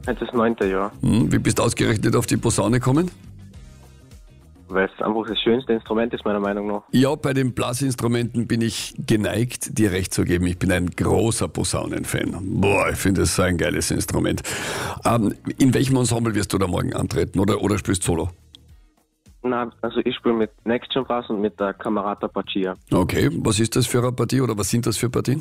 Jetzt das 9. Jahr. Wie bist du ausgerechnet auf die Posaune gekommen? Weil es einfach das schönste Instrument ist, meiner Meinung nach. Ja, bei den Blasinstrumenten bin ich geneigt, dir recht zu geben. Ich bin ein großer Posaunenfan. Boah, ich finde es so ein geiles Instrument. In welchem Ensemble wirst du da morgen antreten oder spielst Solo? Na, also ich spiele mit Next Gen Brass und mit der Camerata Paccia. Okay, was ist das für eine Partie oder was sind das für Partien?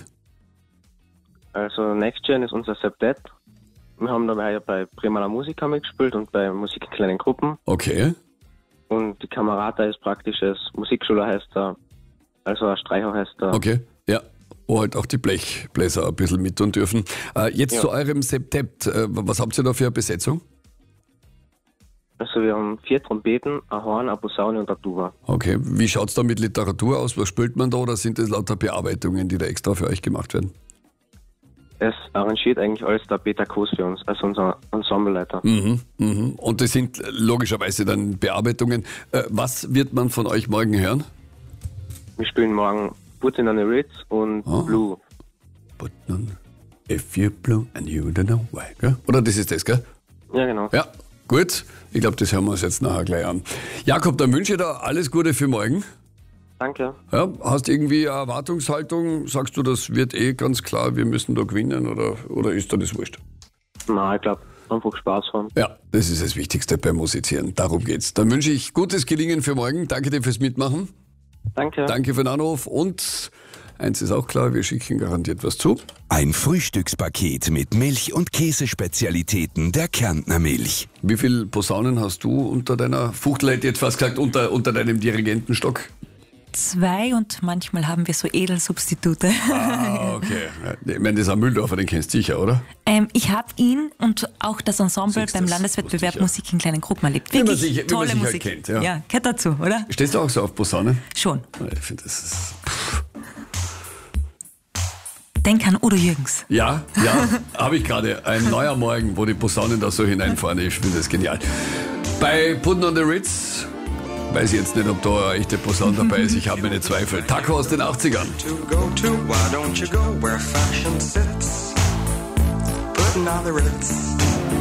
Also Next Gen ist unser Septett. Wir haben dabei bei Prima Musica mitgespielt und bei Musik in kleinen Gruppen. Okay. Und die Camerata ist praktisch das Musikschulorchester, also ein Streichorchester. Okay, ja. Wo halt auch die Blechbläser ein bisschen mit tun dürfen. Jetzt Ja. zu eurem Septett. Was habt ihr da für eine Besetzung? Also wir haben 4 Trompeten, ein Horn, eine Posaune und eine Tuba. Okay, wie schaut's da mit Literatur aus? Was spielt man da oder sind das lauter Bearbeitungen, die da extra für euch gemacht werden? Es arrangiert eigentlich alles der Peter Koos für uns, also unser Ensembleleiter. Und das sind logischerweise dann Bearbeitungen. Was wird man von euch morgen hören? Wir spielen morgen Putting on the Ritz und Blue. But none, if you blue and you don't know why. Gell? Oder das ist das, gell? Ja, genau. Ja, gut. Ich glaube, das hören wir uns jetzt nachher gleich an. Jakob, dann wünsche ich dir alles Gute für morgen. Danke. Ja, hast irgendwie eine Erwartungshaltung? Sagst du, das wird ganz klar, wir müssen da gewinnen oder ist dir das wurscht? Na, ich glaube, einfach Spaß haben. Ja, das ist das Wichtigste beim Musizieren. Darum geht's. Dann wünsche ich gutes Gelingen für morgen. Danke dir fürs Mitmachen. Danke. Danke für den Anruf und eins ist auch klar, wir schicken garantiert was zu. Ein Frühstückspaket mit Milch- und Käsespezialitäten der Kärntner Milch. Wie viele Posaunen hast du unter deiner Fuchtel, hätte ich jetzt fast gesagt, unter deinem Dirigentenstock? 2 und manchmal haben wir so Edelsubstitute. Okay. Ich meine, das ist ein Mühldorfer, den kennst du sicher, oder? Ich habe ihn und auch das Ensemble Siehst, beim das Landeswettbewerb wusste ich, ja. Musik in kleinen Gruppen erlebt. Wie man Wirklich sich tolle halt Musik. kennt, ja. Ja, gehört dazu, oder? Stehst du auch so auf Posaunen? Schon. Ich finde, das ist... Denk an Udo Jürgens. Ja, habe ich gerade. Ein neuer Morgen, wo die Posaunen da so hineinfahren. Ich finde das genial. Bei Putting on the Ritz weiß ich jetzt nicht, ob da eine echte Posaune dabei ist. Ich habe meine Zweifel. Taco aus den 80ern. To go to, why don't you go where fashion sits? Putting on the Ritz.